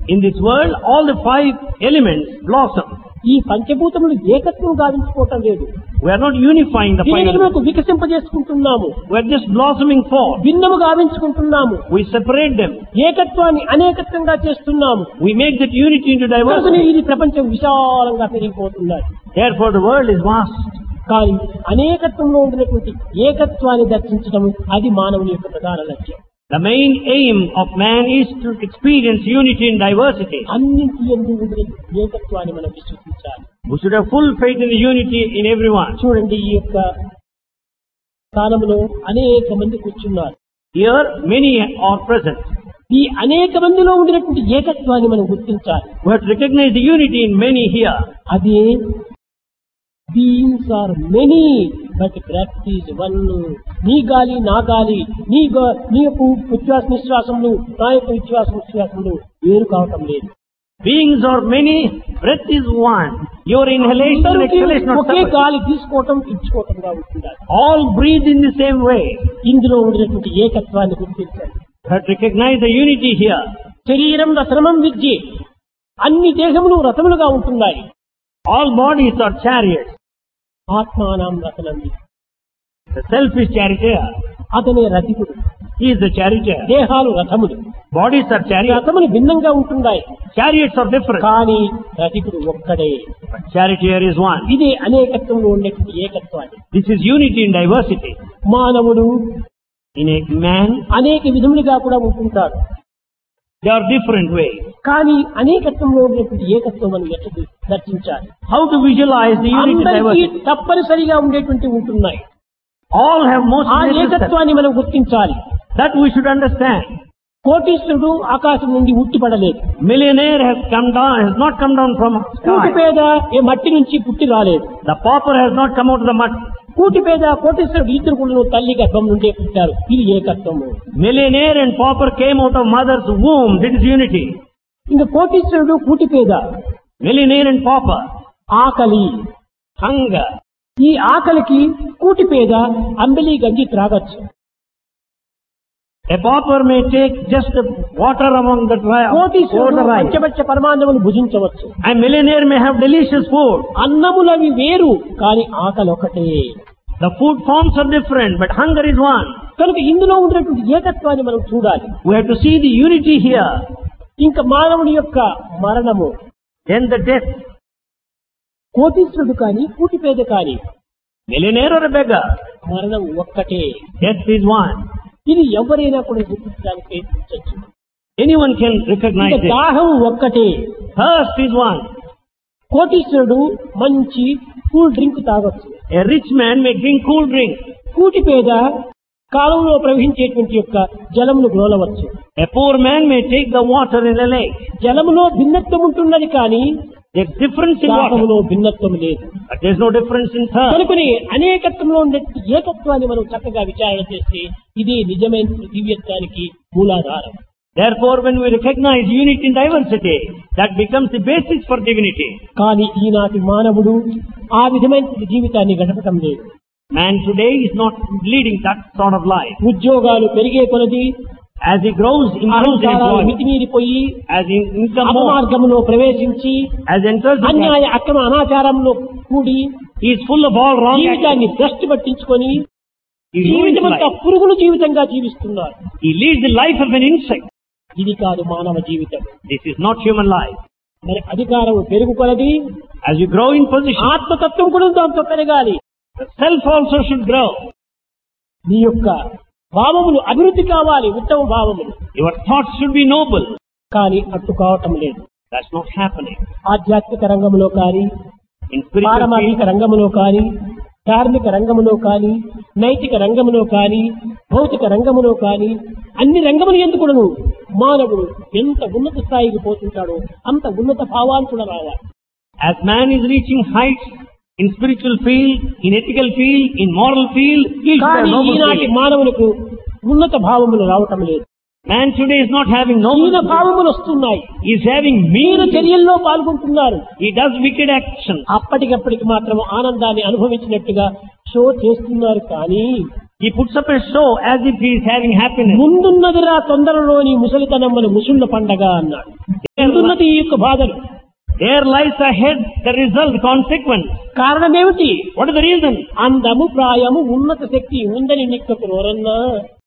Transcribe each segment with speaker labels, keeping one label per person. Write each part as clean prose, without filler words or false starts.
Speaker 1: In this world, all the 5 elements blossom.
Speaker 2: ఈ పంచభూతములు ఏకత్వం గావించుకోవటం లేదు.
Speaker 1: We are not unifying the 5 elements.
Speaker 2: వికసింపజేసుకుంటున్నాము.
Speaker 1: We are just blossoming forth.
Speaker 2: భిన్నము గావించుకుంటున్నాము.
Speaker 1: We separate them.
Speaker 2: ఏకత్వాన్ని అనేకత్వంగా చేస్తున్నాము.
Speaker 1: We make that unity into diversity.
Speaker 2: ఇది ప్రపంచం విశాలంగా పెరిగిపోతున్నది.
Speaker 1: Therefore the world is vast.
Speaker 2: కానీ అనేకత్వంలో ఉండినటువంటి ఏకత్వాన్ని దర్శించడం అది మానవుని యొక్క ప్రధాన లక్ష్యం.
Speaker 1: The main aim of man is to experience unity in diversity.
Speaker 2: అన్నింటి యందు ఉండే ఏకత్వాన్ని మనం విశ్వసించాలి.
Speaker 1: We should have full faith in the unity in everyone.
Speaker 2: చూడండి, ఈ యొక్క స్థానంలో అనేక మంది కూర్చున్నారు.
Speaker 1: Here many are present.
Speaker 2: ఈ అనేక మందిలో ఉండినటువంటి ఏకత్వాన్ని మనం గుర్తించాలి.
Speaker 1: We have to recognize the unity in many here.
Speaker 2: అదే beings are many but breath is one. నీ గాలి నా గాలి, నీ యొక్క ఉచ్ఛ్వాస నిశ్వాసములు నా యొక్క ఉచ్ఛ్వాస నిశ్వాసములు వేరు కావటం లేదు.
Speaker 1: Beings are many, breath is one. Your inhalation and exhalation are
Speaker 2: okay
Speaker 1: separate.
Speaker 2: గాలి తీసుకోవటం ఇచ్చుకోవటంగా ఉంటుందా?
Speaker 1: All breathe in the same way.
Speaker 2: ఇందులో ఉండినటువంటి ఏకత్వాన్ని గుర్తించాలి.
Speaker 1: You have to recognize the unity here.
Speaker 2: శరీరం రథనం విద్య, అన్ని దేహములు రథములుగా ఉంటున్నాయి.
Speaker 1: All bodies are chariots.
Speaker 2: ఆత్మానం రథనం విద్య,
Speaker 1: The self is charioteer.
Speaker 2: అతనే రథికుడు.
Speaker 1: He is the charioteer.
Speaker 2: దేహాలు రథములు,
Speaker 1: Bodies are chariots.
Speaker 2: రథములు భిన్నంగా ఉంటున్నాయి.
Speaker 1: Chariots are different.
Speaker 2: కానీ రథికుడు ఒక్కడే.
Speaker 1: But charioteer is one.
Speaker 2: ఇదే అనేకత్వంలో ఉండేటువంటి ఏకత్వాన్ని.
Speaker 1: This is unity in diversity.
Speaker 2: మానవుడు
Speaker 1: In a man,
Speaker 2: అనేక విధములుగా కూడా ఉంటుంటాడు.
Speaker 1: there are different ways.
Speaker 2: కానీ అనేకత్వంలో ఉండేటువంటి ఏకత్వం మనం ఎట్లా దర్శించాలి?
Speaker 1: How to visualize the unity in
Speaker 2: అందరికీ
Speaker 1: diversity?
Speaker 2: తప్పనిసరిగా ఉండేటువంటి ఉంటున్నాయి.
Speaker 1: All have most
Speaker 2: ఆ
Speaker 1: necessary.
Speaker 2: ఏకత్వాన్ని మనం గుర్తించాలి.
Speaker 1: That we should understand.
Speaker 2: కోటీశ్వరుడు ఆకాశం నుండి ఉట్టిపడలేదు.
Speaker 1: Millionaire has not come down from
Speaker 2: Kooti
Speaker 1: sky.
Speaker 2: పేద ఏ మట్టి నుంచి పుట్టి రాలేదు.
Speaker 1: The pauper has not come out of the mud.
Speaker 2: కూటి పేద కోటీశ్వరుడు ఇద్దరు కూడా తల్లి గర్భం నుండే పుట్టారు. ఇది ఏకత్వము.
Speaker 1: Millionaire and pauper came out of mother's womb. This is unity.
Speaker 2: ఇంకా కోటీశ్వరుడు కూటి పేద,
Speaker 1: Millionaire and pauper,
Speaker 2: ఆకలి.
Speaker 1: hunger.
Speaker 2: ఈ ఆకలికి కూటి పేద అంబలి గంజి త్రాగొచ్చు.
Speaker 1: A pauper may take just the water among the over
Speaker 2: కోటీశ్వరుడు
Speaker 1: the rice.
Speaker 2: పంచపక్ష పరమాన్నములు భుజించవచ్చు.
Speaker 1: A millionaire may have delicious food.
Speaker 2: అన్నములవి వేరు, కానీ ఆకలి ఒకటే.
Speaker 1: The food forms are different, but hunger is one.
Speaker 2: కనుక ఇందులో ఉన్నటువంటి ఏకత్వాన్ని మనం చూడాలి.
Speaker 1: We have to see the unity here.
Speaker 2: ఇంకా మానవుని యొక్క మరణము,
Speaker 1: Then the death.
Speaker 2: కోటీశ్వరుడు కానీ కూటి పేద కానీ
Speaker 1: Millionaire or a beggar,
Speaker 2: మరణం ఒక్కటే.
Speaker 1: death is one.
Speaker 2: ఇది ఎవరైనా కూడా గుర్తించడానికి ప్రయత్నించవచ్చు.
Speaker 1: Anyone can recognize
Speaker 2: ఇంకా
Speaker 1: it.
Speaker 2: దాహం ఒక్కటే.
Speaker 1: Thirst is one.
Speaker 2: కోటీశ్వరుడు మంచి కూల్ డ్రింక్ తాగొచ్చు.
Speaker 1: A rich man may drink cool drink.
Speaker 2: కూటి పేద కాలంలో ప్రవహించేటువంటి యొక్క జలమును గ్రోలవచ్చు.
Speaker 1: A poor man may take the water in a lake.
Speaker 2: జలములో భిన్నత్వం ఉంటున్నది, కానీ
Speaker 1: There's difference in water,
Speaker 2: దాహములో భిన్నత్వం లేదు.
Speaker 1: but there's no difference in thirst.
Speaker 2: కనుకని అనేకత్వంలో ఉండే ఏకత్వాన్ని మనం చక్కగా విచారణ చేస్తే ఇది నిజమైన దివ్యత్వానికి మూలాధారం.
Speaker 1: Therefore, when we recognize unity in diversity, that becomes the basis for divinity.
Speaker 2: కానీ ఈనాటి మానవుడు ఆ విధమైన జీవితాన్ని గడపటం లేదు.
Speaker 1: Man today is not leading that sort of life.
Speaker 2: ఉద్యోగాలు పెరిగే కొలది
Speaker 1: As he grows, improves in
Speaker 2: అహంకారాలు
Speaker 1: employment.
Speaker 2: మితిమీరిపోయి
Speaker 1: As he income more,
Speaker 2: అపమార్గంలో ప్రవేశించి
Speaker 1: as enters the
Speaker 2: అన్యాయ అక్రమ అనాచారంలో కూడి
Speaker 1: he is full of all wrong actions.
Speaker 2: జీవితాన్ని భ్రష్టు పట్టించుకొని
Speaker 1: He ruins
Speaker 2: జీవితమంతా
Speaker 1: life.
Speaker 2: పురుగుల జీవితంగా జీవిస్తున్నారు.
Speaker 1: He leads the life of an insect.
Speaker 2: ఇది కాదు మానవ జీవితం.
Speaker 1: This is not human life.
Speaker 2: మరి అధికారం పెరుగుకొలది
Speaker 1: As you grow in position,
Speaker 2: ఆత్మతత్వం కూడా దాంతో పెరగాలి.
Speaker 1: the self also should grow.
Speaker 2: నీ యొక్క భావములు అభివృద్ధి కావాలి, ఉత్తమ భావములు.
Speaker 1: Your thoughts should be noble.
Speaker 2: కానీ అట్టు కావటం లేదు.
Speaker 1: That's not happening.
Speaker 2: ఆధ్యాత్మిక రంగంలో కానీ,
Speaker 1: In spiritual field,
Speaker 2: పారమార్థిక రంగంలో కానీ, ధార్మిక రంగంలో కానీ, నైతిక రంగంలో కానీ, భౌతిక రంగంలో కానీ, అన్ని రంగముల యందు కూడాను మానవుడు ఎంత ఉన్నత స్థాయికి పోతుంటాడో అంత ఉన్నత భావాలు కూడా రావాలి.
Speaker 1: as man is reaching heights in spiritual field, in ethical field, in moral field, he should have
Speaker 2: కానీ
Speaker 1: noble
Speaker 2: ఈనాటి
Speaker 1: feeling.
Speaker 2: మానవులకు ఉన్నత భావములు రావటం లేదు.
Speaker 1: Man today is not having
Speaker 2: హీన
Speaker 1: noble feeling.
Speaker 2: భావములు వస్తున్నాయి.
Speaker 1: He is having
Speaker 2: మీరు
Speaker 1: mean.
Speaker 2: చర్యల్లో పాల్గొంటున్నారు.
Speaker 1: He does wicked actions.
Speaker 2: అప్పటికప్పటికి మాత్రం ఆనందాన్ని అనుభవించినట్టుగా షో చేస్తున్నారు. కానీ
Speaker 1: He puts up a show as if he is having happiness.
Speaker 2: ముందున్నదిరా తొందరలోని ముసలితనమ్మని ముసుళ్ళ పండగ అన్నాడు. ముందున్నది ఈ యొక్క బాధలు.
Speaker 1: There lies ahead the result, consequence.
Speaker 2: కారణమేమిటి?
Speaker 1: What is the reason?
Speaker 2: అందము ప్రాయము ఉన్నత శక్తి ఉందని నిక్కకురోరన్నా,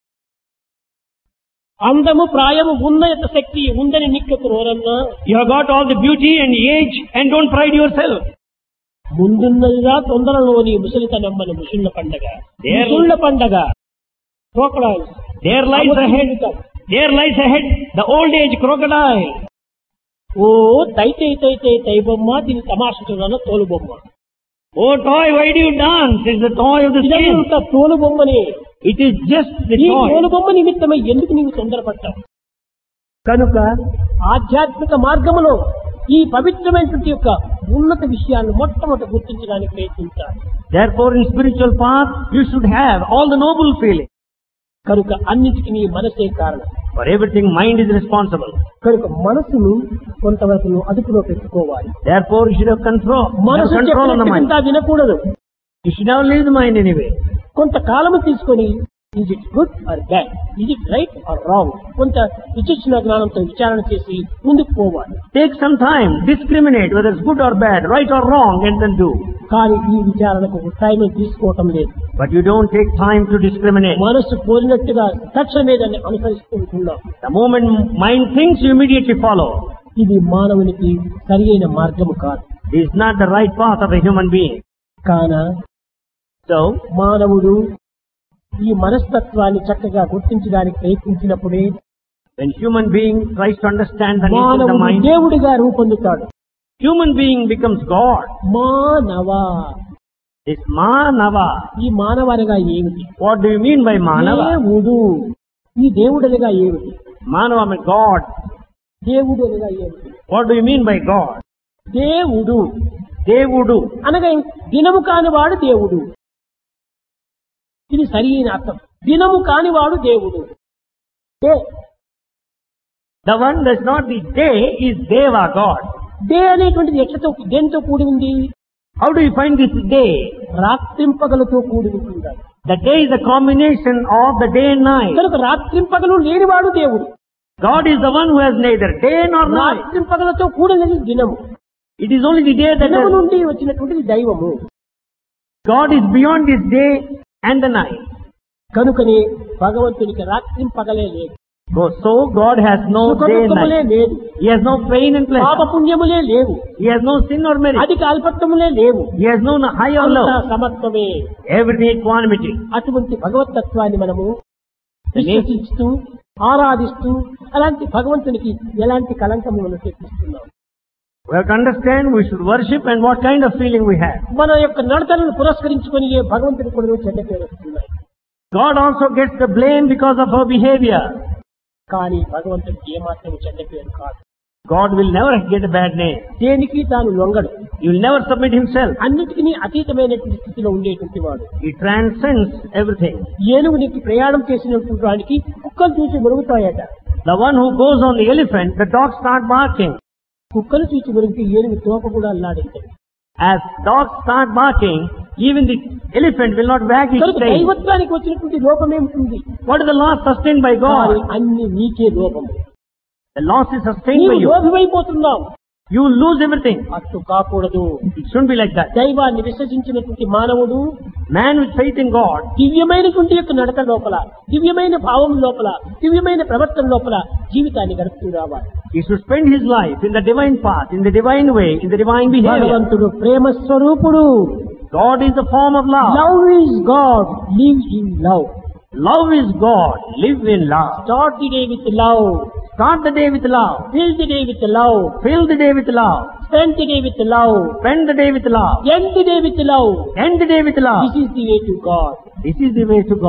Speaker 2: అందము ప్రాయము ఉన్నత శక్తి ఉందని నిక్కకురోరన్నా.
Speaker 1: You have got all the beauty and age and don't pride yourself.
Speaker 2: ముందున్నదిగా తొందరలోని ముసలితనమ్మని ముసుళ్ళ పండగ.
Speaker 1: There-
Speaker 2: ముసుళ్ళ పండగ. crocodiles.
Speaker 1: There lies ahead the old age crocodile.
Speaker 2: ఓ తై బొమ్మ, దీని తమాషున తోలు బొమ్మ.
Speaker 1: Oh toy, why do you dance? It's the toy of the skin.
Speaker 2: ఇదంతా తోలు బొమ్మని.
Speaker 1: It is just the
Speaker 2: ఈ
Speaker 1: toy.
Speaker 2: తోలు బొమ్మ నిమిత్తమై ఎందుకు నీవు తొందరపడ్డావు? కనుక ఆధ్యాత్మిక మార్గములో ఈ పవిత్రమైనటువంటి యొక్క ఉన్నత విషయాన్ని మొట్టమొదటి గుర్తించడానికి ప్రయత్నించాలి.
Speaker 1: Therefore, in spiritual path, you should have all the noble feelings.
Speaker 2: కనుక అన్నిటికీ నీ మనసే కారణం.
Speaker 1: For everything, mind is responsible.
Speaker 2: కనుక మనసును కొంతవరకు నువ్వు అదుపులో పెట్టుకోవాలి.
Speaker 1: Therefore, you should have control.
Speaker 2: మనసు
Speaker 1: Have control on the mind.
Speaker 2: చెప్పినంత వినకూడదు.
Speaker 1: You should never leave the mind anyway.
Speaker 2: కొంతకాలము తీసుకొని is it good or bad, is it right are wrong, కొంత విచక్షణ జ్ఞానంతో విచారణ చేసి ముందుకు పోవాలి.
Speaker 1: Take some time, discriminate whether it's good or bad, right or wrong, and then do.
Speaker 2: కానీ ఈ విచారణకు టైం తీసుకోవటం లేదు.
Speaker 1: But you don't take time to discriminate.
Speaker 2: మనసు కోరినట్టుగా తక్షణమే దాన్ని అనుసరిస్తుంటున్నాం.
Speaker 1: The moment mind thinks, you immediately follow.
Speaker 2: ఇది మానవునికి సరి అయిన మార్గము కాదు.
Speaker 1: This is not the right path of a human being.
Speaker 2: కాన
Speaker 1: So,
Speaker 2: మానవుడు ఈ మనస్తత్వాన్ని చక్కగా గుర్తించడానికి ప్రయత్నించినప్పుడే
Speaker 1: when human being tries to understand the nature of the
Speaker 2: మానవుడు
Speaker 1: mind,
Speaker 2: దేవుడిగా రూపొందుతాడు.
Speaker 1: human being becomes God.
Speaker 2: మానవ.
Speaker 1: This Manava.
Speaker 2: ఈ మానవనగా ఏమిటి?
Speaker 1: What do you mean by Manava?
Speaker 2: దేవుడు. ఈ దేవుడనగా ఏమిటి?
Speaker 1: Manava means God.
Speaker 2: దేవుడు అనగా ఏమిటి?
Speaker 1: What do you mean by God?
Speaker 2: దేవుడు
Speaker 1: Devudu.
Speaker 2: అనగా దినము కానివాడు దేవుడు. ఇది సరి అయిన అర్థం. దినము కానివాడు దేవుడు.
Speaker 1: The one that's not the day is Deva, God.
Speaker 2: Day అనేటువంటిది ఎట్లతో దేనితో కూడి ఉంది?
Speaker 1: How do you find this day?
Speaker 2: రాత్రింపగలతో కూడి ఉంటుంది.
Speaker 1: The day is a combination of the day and night.
Speaker 2: కనుక రాత్రింపగలు లేనివాడు దేవుడు.
Speaker 1: God is the one who has neither day nor night.
Speaker 2: రాత్రింపగలతో కూడినది దినము.
Speaker 1: It is only the day that
Speaker 2: దినము
Speaker 1: has...
Speaker 2: నుండి వచ్చినటువంటిది దైవము.
Speaker 1: God is beyond this day and the night.
Speaker 2: కనుకనే భగవంతునికి రాత్రింపగలే లేదు.
Speaker 1: So God has no day and
Speaker 2: సుఖదుఖములే
Speaker 1: night.
Speaker 2: లేదు.
Speaker 1: He has no pain and pleasure.
Speaker 2: పాపపుణ్యములే లేవు.
Speaker 1: He has no sin or merit.
Speaker 2: అధిక అల్పత్వములే లేవు.
Speaker 1: He has no high or
Speaker 2: అంతా
Speaker 1: low.
Speaker 2: సమత్వమే.
Speaker 1: Everything equanimity.
Speaker 2: అటువంటి భగవతత్వాన్ని మనము విశ్వసిస్తూ ఆరాధిస్తూ అలాంటి భగవంతునికి ఎలాంటి కలంకము మనం తెప్పిస్తున్నాం.
Speaker 1: We have to understand we should worship and what kind of feeling we have.
Speaker 2: మన యొక్క నడతలను పురస్కరించుకొని ఏ భగవంతుని కూడా చెడ్డ పేరు వస్తున్నాయి.
Speaker 1: God also gets the blame because of our behavior.
Speaker 2: కానీ భగవంతునికి ఏమాత్రం చెడ్డ పేరు కాదు.
Speaker 1: God will never get a bad name.
Speaker 2: దేనికి తాను లొంగడు.
Speaker 1: He will never submit himself.
Speaker 2: అన్నిటికీ అతీతమైనటువంటి స్థితిలో ఉండేటువంటి వాడు.
Speaker 1: He transcends everything.
Speaker 2: ఏనుగునికి ప్రయాణం చేసినటువంటి వాడికి కుక్కలు చూసి మురుగుతాయట.
Speaker 1: The one who goes on the elephant, the dogs start barking.
Speaker 2: కుక్కలు చూసి మురిగితే ఏనుగు తోక కూడా అల్లాడింది.
Speaker 1: As dogs start barking, even the elephant will not wag its tail.
Speaker 2: దైవత్వానికి వచ్చినటువంటి లోపమేమిటి?
Speaker 1: What is the loss sustained by God?
Speaker 2: అన్ని నీకే లోపము.
Speaker 1: The loss is sustained by
Speaker 2: నీవు
Speaker 1: you.
Speaker 2: లోపమైపోతున్నావు.
Speaker 1: You will lose everything.
Speaker 2: అట్టు కాకూడదు.
Speaker 1: It shouldn't be like that.
Speaker 2: దైవాన్ని విశ్వసించినటువంటి మానవుడు
Speaker 1: Man with faith in God,
Speaker 2: దివ్యమైనటువంటి యొక్క నడక లోపల, దివ్యమైన భావం లోపల, దివ్యమైన ప్రవర్తన లోపల జీవితాన్ని గడుపుతూ రావాలి.
Speaker 1: he should spend his life in the divine path, in the divine way, in the divine behavior.
Speaker 2: భగవంతుడు ప్రేమ స్వరూపుడు.
Speaker 1: God is the form of love.
Speaker 2: Love is God, live in love.
Speaker 1: Love is God. Live in love.
Speaker 2: Start the day with love.
Speaker 1: Start the day with love.
Speaker 2: Fill the day with love.
Speaker 1: Fill the day with love.
Speaker 2: Spend the day with love.
Speaker 1: Spend the day with love.
Speaker 2: End the day with love.
Speaker 1: End the day with love.
Speaker 2: This is the way to God.
Speaker 1: This is the way to God.